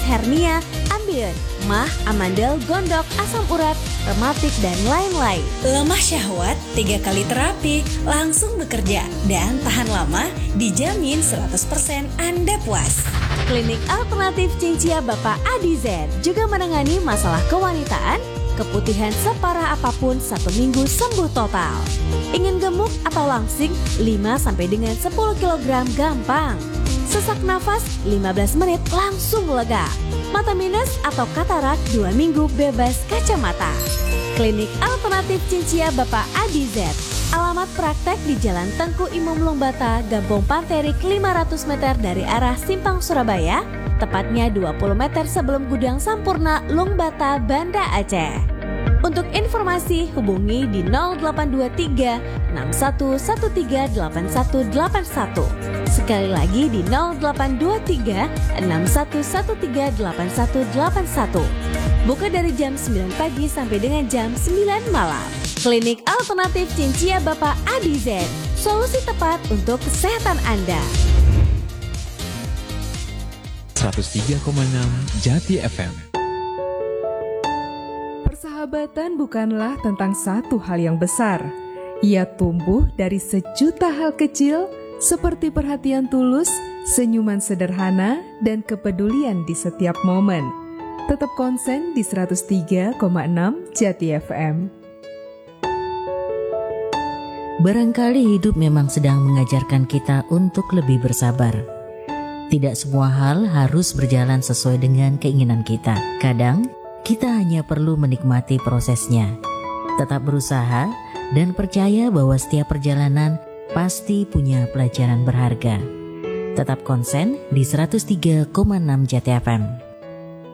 hernia, ambeien, mah, amandel, gondok, asam urat, rematik, dan lain-lain. Lemah syahwat, 3 kali terapi, langsung bekerja dan tahan lama, dijamin 100% Anda puas. Klinik Alternatif Cincia Bapak Adi Zen juga menangani masalah kewanitaan, keputihan separah apapun 1 minggu sembuh total. Ingin gemuk atau langsing 5 sampai dengan 10 kg gampang. Sesak nafas 15 menit langsung lega. Mata minus atau katarak 2 minggu bebas kacamata. Klinik Alternatif Cincia Bapak Adi Z. Alamat praktek di Jalan Tengku Imam Longbata, Gampong Panterik 500 meter dari arah Simpang Surabaya, tepatnya 20 meter sebelum Gudang Sampurna, Longbata, Banda Aceh. Untuk informasi hubungi di 0823 61138181. Sekali lagi di 0823 61138181. Buka dari jam 9 pagi sampai dengan jam 9 malam. Klinik Alternatif Cincia Bapak Adi Zen. Solusi tepat untuk kesehatan Anda. 103,6 Jati FM. Persahabatan bukanlah tentang satu hal yang besar. Ia tumbuh dari sejuta hal kecil seperti perhatian tulus, senyuman sederhana, dan kepedulian di setiap momen. Tetap konsen di 103,6 Jati FM. Barangkali hidup memang sedang mengajarkan kita untuk lebih bersabar. Tidak semua hal harus berjalan sesuai dengan keinginan kita. Kadang, kita hanya perlu menikmati prosesnya. Tetap berusaha dan percaya bahwa setiap perjalanan pasti punya pelajaran berharga. Tetap konsen di 103,6 Jati FM.